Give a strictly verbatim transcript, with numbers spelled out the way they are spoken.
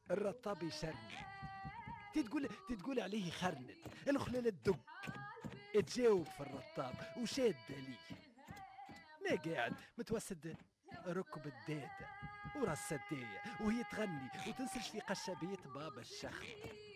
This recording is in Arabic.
الرطاب يشرني، تتقول تتقول عليه خرند، الخلال الدق تجاوب في الرطاب وشاد لي. ما قاعد متوسد ركب الدادة وراس الداية وهي تغني وتنسج في قشابية بابا الشخ.